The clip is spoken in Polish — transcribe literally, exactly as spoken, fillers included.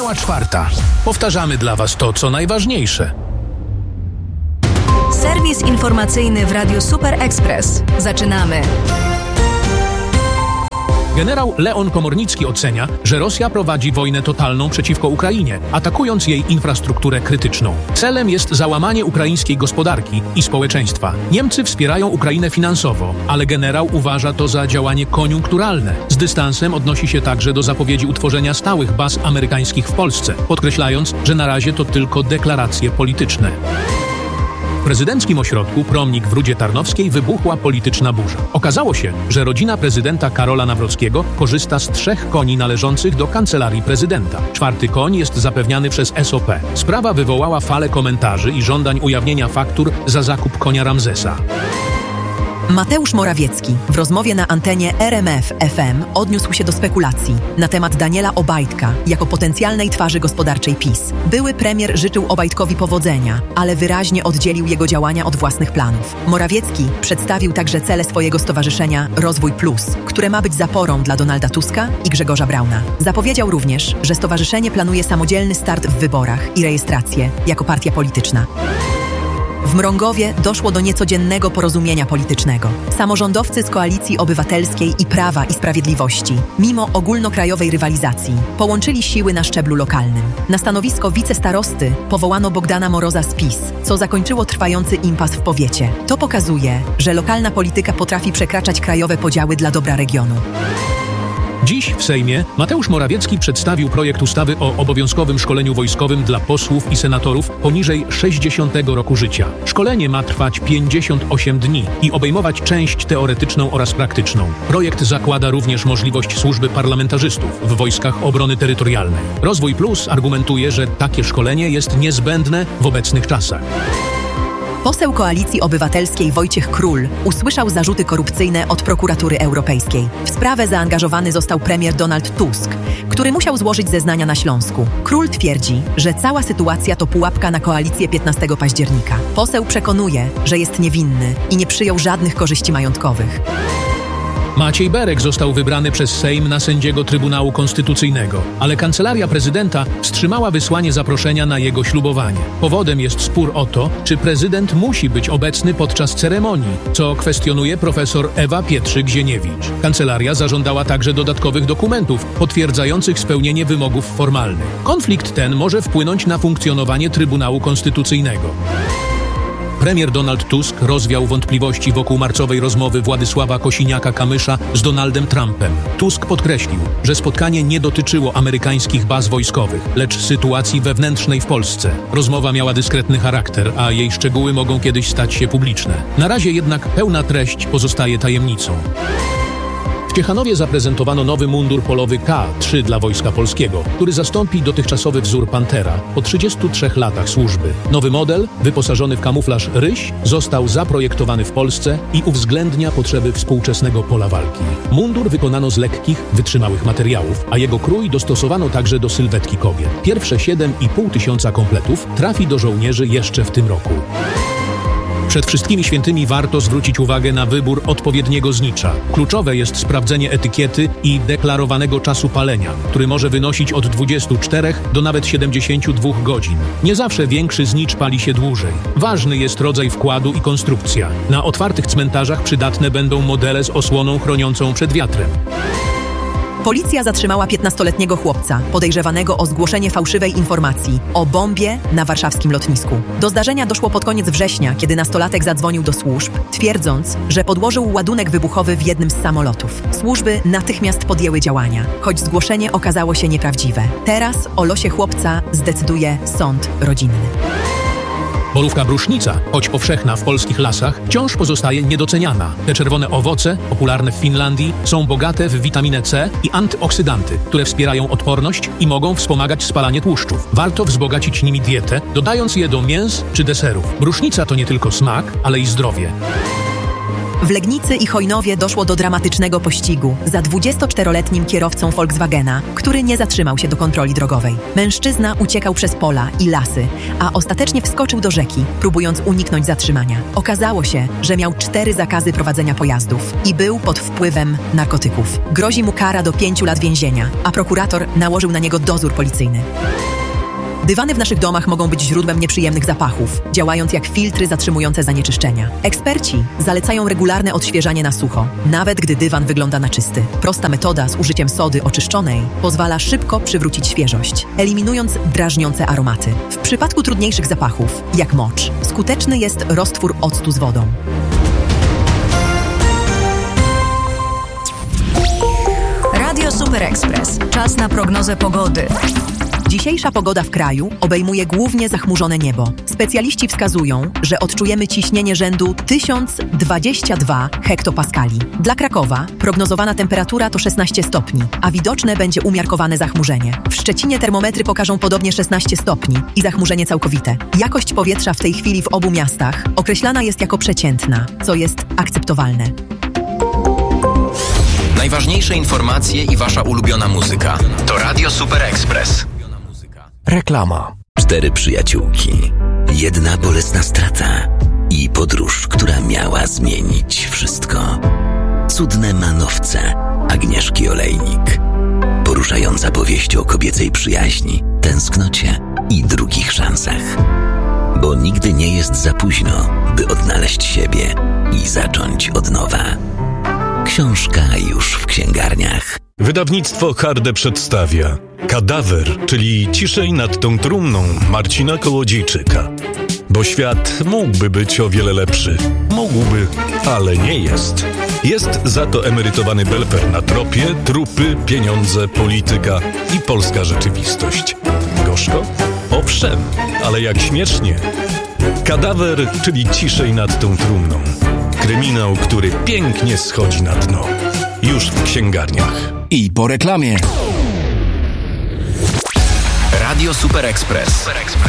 Minęła czwarta. Powtarzamy dla Was to, co najważniejsze. Serwis informacyjny w Radiu Super Express. Zaczynamy. Generał Leon Komornicki ocenia, że Rosja prowadzi wojnę totalną przeciwko Ukrainie, atakując jej infrastrukturę krytyczną. Celem jest załamanie ukraińskiej gospodarki i społeczeństwa. Niemcy wspierają Ukrainę finansowo, ale generał uważa to za działanie koniunkturalne. Z dystansem odnosi się także do zapowiedzi utworzenia stałych baz amerykańskich w Polsce, podkreślając, że na razie to tylko deklaracje polityczne. W prezydenckim ośrodku Promnik w Rudzie Tarnowskiej wybuchła polityczna burza. Okazało się, że rodzina prezydenta Karola Nawrockiego korzysta z trzech koni należących do kancelarii prezydenta. Czwarty koń jest zapewniany przez S O P. Sprawa wywołała falę komentarzy i żądań ujawnienia faktur za zakup konia Ramzesa. Mateusz Morawiecki w rozmowie na antenie R M F F M odniósł się do spekulacji na temat Daniela Obajtka jako potencjalnej twarzy gospodarczej PiS. Były premier życzył Obajtkowi powodzenia, ale wyraźnie oddzielił jego działania od własnych planów. Morawiecki przedstawił także cele swojego stowarzyszenia Rozwój Plus, które ma być zaporą dla Donalda Tuska i Grzegorza Brauna. Zapowiedział również, że stowarzyszenie planuje samodzielny start w wyborach i rejestrację jako partia polityczna. W Mrągowie doszło do niecodziennego porozumienia politycznego. Samorządowcy z Koalicji Obywatelskiej i Prawa i Sprawiedliwości, mimo ogólnokrajowej rywalizacji, połączyli siły na szczeblu lokalnym. Na stanowisko wicestarosty powołano Bogdana Moroza z PiS, co zakończyło trwający impas w powiecie. To pokazuje, że lokalna polityka potrafi przekraczać krajowe podziały dla dobra regionu. Dziś w Sejmie Mateusz Morawiecki przedstawił projekt ustawy o obowiązkowym szkoleniu wojskowym dla posłów i senatorów poniżej sześćdziesiątego roku życia. Szkolenie ma trwać pięćdziesiąt osiem dni i obejmować część teoretyczną oraz praktyczną. Projekt zakłada również możliwość służby parlamentarzystów w Wojskach Obrony Terytorialnej. Rozwój Plus argumentuje, że takie szkolenie jest niezbędne w obecnych czasach. Poseł Koalicji Obywatelskiej Wojciech Król usłyszał zarzuty korupcyjne od prokuratury europejskiej. W sprawę zaangażowany został premier Donald Tusk, który musiał złożyć zeznania na Śląsku. Król twierdzi, że cała sytuacja to pułapka na koalicję piętnastego października. Poseł przekonuje, że jest niewinny i nie przyjął żadnych korzyści majątkowych. Maciej Berek został wybrany przez Sejm na sędziego Trybunału Konstytucyjnego, ale Kancelaria Prezydenta wstrzymała wysłanie zaproszenia na jego ślubowanie. Powodem jest spór o to, czy prezydent musi być obecny podczas ceremonii, co kwestionuje profesor Ewa Pietrzyk-Zieniewicz. Kancelaria zażądała także dodatkowych dokumentów potwierdzających spełnienie wymogów formalnych. Konflikt ten może wpłynąć na funkcjonowanie Trybunału Konstytucyjnego. Premier Donald Tusk rozwiał wątpliwości wokół marcowej rozmowy Władysława Kosiniaka-Kamysza z Donaldem Trumpem. Tusk podkreślił, że spotkanie nie dotyczyło amerykańskich baz wojskowych, lecz sytuacji wewnętrznej w Polsce. Rozmowa miała dyskretny charakter, a jej szczegóły mogą kiedyś stać się publiczne. Na razie jednak pełna treść pozostaje tajemnicą. W Ciechanowie zaprezentowano nowy mundur polowy K trzy dla Wojska Polskiego, który zastąpi dotychczasowy wzór Pantera po trzydziestu trzech latach służby. Nowy model, wyposażony w kamuflaż Ryś, został zaprojektowany w Polsce i uwzględnia potrzeby współczesnego pola walki. Mundur wykonano z lekkich, wytrzymałych materiałów, a jego krój dostosowano także do sylwetki kobiet. Pierwsze siedem i pół tysiąca kompletów trafi do żołnierzy jeszcze w tym roku. Przed wszystkimi świętymi warto zwrócić uwagę na wybór odpowiedniego znicza. Kluczowe jest sprawdzenie etykiety i deklarowanego czasu palenia, który może wynosić od dwudziestu czterech do nawet siedemdziesięciu dwóch godzin. Nie zawsze większy znicz pali się dłużej. Ważny jest rodzaj wkładu i konstrukcja. Na otwartych cmentarzach przydatne będą modele z osłoną chroniącą przed wiatrem. Policja zatrzymała piętnastoletniego chłopca, podejrzewanego o zgłoszenie fałszywej informacji o bombie na warszawskim lotnisku. Do zdarzenia doszło pod koniec września, kiedy nastolatek zadzwonił do służb, twierdząc, że podłożył ładunek wybuchowy w jednym z samolotów. Służby natychmiast podjęły działania, choć zgłoszenie okazało się nieprawdziwe. Teraz o losie chłopca zdecyduje sąd rodzinny. Borówka brusznica, choć powszechna w polskich lasach, wciąż pozostaje niedoceniana. Te czerwone owoce, popularne w Finlandii, są bogate w witaminę C i antyoksydanty, które wspierają odporność i mogą wspomagać spalanie tłuszczów. Warto wzbogacić nimi dietę, dodając je do mięs czy deserów. Brusznica to nie tylko smak, ale i zdrowie. W Legnicy i Chojnowie doszło do dramatycznego pościgu za dwudziestoczteroletnim kierowcą Volkswagena, który nie zatrzymał się do kontroli drogowej. Mężczyzna uciekał przez pola i lasy, a ostatecznie wskoczył do rzeki, próbując uniknąć zatrzymania. Okazało się, że miał cztery zakazy prowadzenia pojazdów i był pod wpływem narkotyków. Grozi mu kara do pięciu lat więzienia, a prokurator nałożył na niego dozór policyjny. Dywany w naszych domach mogą być źródłem nieprzyjemnych zapachów, działając jak filtry zatrzymujące zanieczyszczenia. Eksperci zalecają regularne odświeżanie na sucho, nawet gdy dywan wygląda na czysty. Prosta metoda z użyciem sody oczyszczonej pozwala szybko przywrócić świeżość, eliminując drażniące aromaty. W przypadku trudniejszych zapachów, jak mocz, skuteczny jest roztwór octu z wodą. Radio Super Express. Czas na prognozę pogody. Dzisiejsza pogoda w kraju obejmuje głównie zachmurzone niebo. Specjaliści wskazują, że odczujemy ciśnienie rzędu tysiąc dwadzieścia dwa hektopaskali. Dla Krakowa prognozowana temperatura to szesnaście stopni, a widoczne będzie umiarkowane zachmurzenie. W Szczecinie termometry pokażą podobnie szesnaście stopni i zachmurzenie całkowite. Jakość powietrza w tej chwili w obu miastach określana jest jako przeciętna, co jest akceptowalne. Najważniejsze informacje i wasza ulubiona muzyka to Radio Super Express. Reklama. Cztery przyjaciółki, jedna bolesna strata i podróż, która miała zmienić wszystko. Cudne manowce Agnieszki Olejnik. Poruszająca powieść o kobiecej przyjaźni, tęsknocie i drugich szansach. Bo nigdy nie jest za późno, by odnaleźć siebie i zacząć od nowa. Książka już w księgarniach. Wydawnictwo Harde przedstawia Kadawer, czyli Ciszej nad tą trumną Marcina Kołodziejczyka. Bo świat mógłby być o wiele lepszy. Mógłby, ale nie jest. Jest za to emerytowany belper na tropie, trupy, pieniądze, polityka i polska rzeczywistość. Gorzko? Owszem, ale jak śmiesznie. Kadawer, czyli Ciszej nad tą trumną. Kryminał, który pięknie schodzi na dno. Już w księgarniach. I po reklamie. Radio Super Express.